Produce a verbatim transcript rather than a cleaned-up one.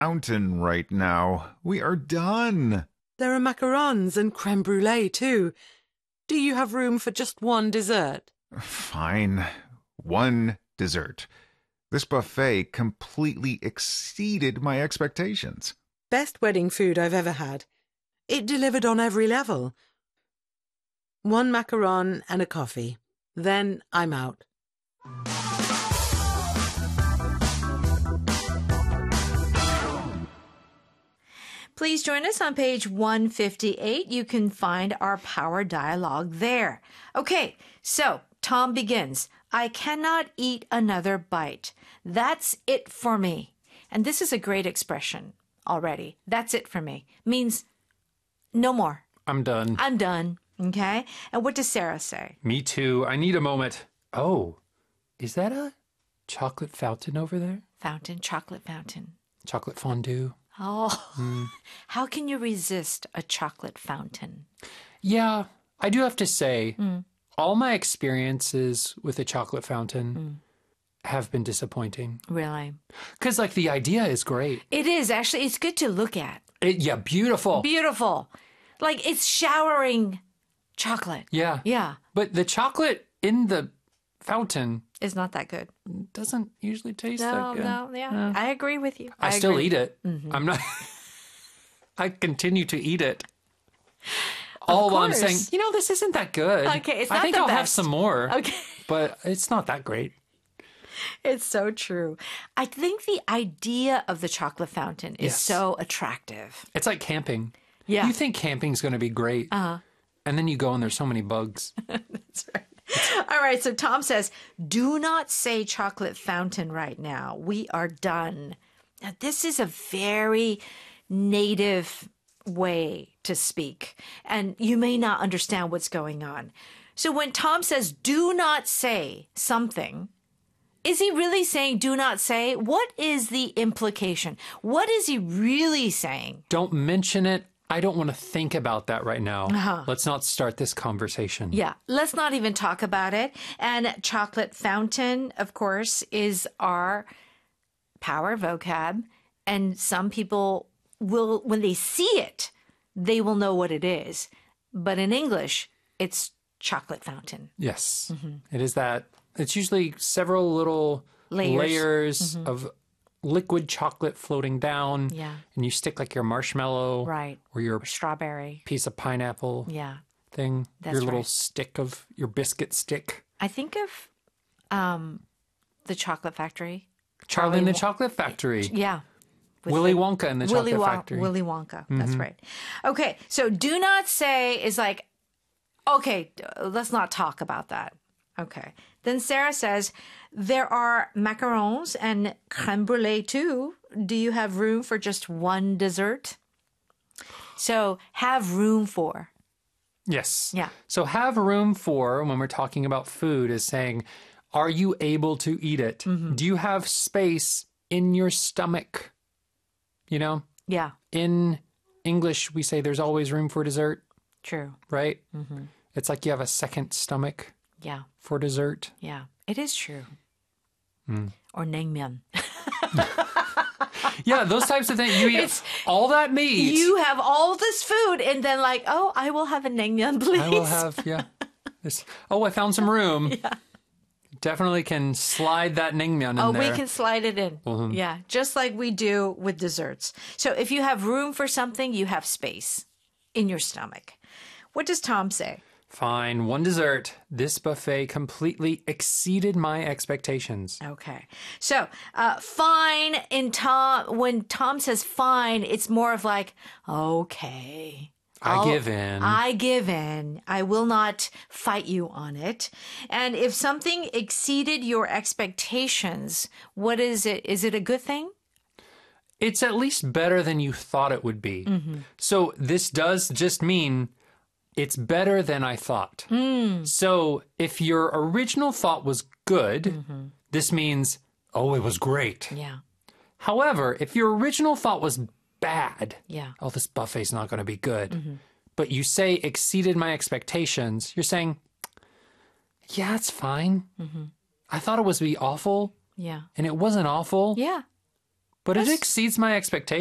fountain right now. We are done. There are macarons and creme brulee too. Do you have room for just one dessert? Fine. One dessert. This buffet completely exceeded my expectations. Best wedding food I've ever had. It delivered on every level. One macaron and a coffee. Then I'm out. Please join us on page one fifty-eight. You can find our power dialogue there. Okay, so Tom begins. I cannot eat another bite. That's it for me. And this is a great expression already. That's it for me. Means no more. I'm done. I'm done. Okay? And what does Sarah say? Me too. I need a moment. Oh, is that a chocolate fountain over there? Fountain, chocolate fountain. Chocolate fondue. Oh, mm. How can you resist a chocolate fountain? Yeah, I do have to say, mm. all my experiences with a chocolate fountain mm. have been disappointing. Really? Because, like, the idea is great. It is. Actually, it's good to look at. It, yeah, beautiful. Beautiful. Like, it's showering chocolate. Yeah. Yeah. But the chocolate in the fountain is not that good. Doesn't usually taste no, that good. No, no, yeah. Uh, I agree with you. I, I still eat it. Mm-hmm. I'm not... I continue to eat it. All while I'm saying, you know, this isn't that good. Okay, it's not I think the I'll best. have some more. Okay. But it's not that great. It's so true. I think the idea of the chocolate fountain is yes. so attractive. It's like camping. Yeah. You think camping's going to be great. Uh-huh. And then you go and there's so many bugs. That's right. All right, so Tom says, do not say chocolate fountain right now. We are done. Now, this is a very native way to speak, and you may not understand what's going on. So when Tom says, do not say something, is he really saying do not say? What is the implication? What is he really saying? Don't mention it. I don't want to think about that right now. Uh-huh. Let's not start this conversation. Yeah, let's not even talk about it. And chocolate fountain, of course, is our power vocab. And some people will, when they see it, they will know what it is. But in English, it's chocolate fountain. Yes, mm-hmm. It is that. It's usually several little layers, layers mm-hmm. of liquid chocolate floating down. Yeah. And you stick like your marshmallow. Right. Or your or strawberry. Piece of pineapple. Yeah. Thing. That's your little right. stick of your biscuit stick. I think of um, the Chocolate Factory. Charlie, Charlie and the Won- Chocolate Factory. Yeah. Willy the, Wonka and the Willy Chocolate Won- Factory. Willy Wonka. Mm-hmm. That's right. Okay. So do not say is like, okay, let's not talk about that. Okay. Then Sarah says, there are macarons and creme brulee too. Do you have room for just one dessert? So have room for. Yes. Yeah. So have room for, when we're talking about food, is saying, are you able to eat it? Mm-hmm. Do you have space in your stomach? You know? Yeah. In English, we say there's always room for dessert. True. Right? Mm-hmm. It's like you have a second stomach. Yeah. For dessert. Yeah. It is true. Mm. Or naengmyeon. Yeah, those types of things. You eat it's, all that meat. You have all this food and then like, oh, I will have a naengmyeon, please. I will have, yeah. This, oh, I found some room. Yeah. Definitely can slide that naengmyeon in oh, there. Oh, we can slide it in. Mm-hmm. Yeah, just like we do with desserts. So if you have room for something, you have space in your stomach. What does Tom say? Fine, one dessert. This buffet completely exceeded my expectations. Okay. So, uh, fine in Tom, when Tom says fine, it's more of like, okay. I I'll, give in. I give in. I will not fight you on it. And if something exceeded your expectations, what is it? Is it a good thing? It's at least better than you thought it would be. Mm-hmm. So this does just mean it's better than I thought. Mm. So if your original thought was good, mm-hmm. this means, oh, it was great. Yeah. However, if your original thought was bad, yeah. oh, this buffet's not going to be good, mm-hmm. but you say exceeded my expectations, you're saying, yeah, it's fine. Mm-hmm. I thought it was be awful. Yeah. And it wasn't awful. Yeah. But it That's- exceeds my expectations.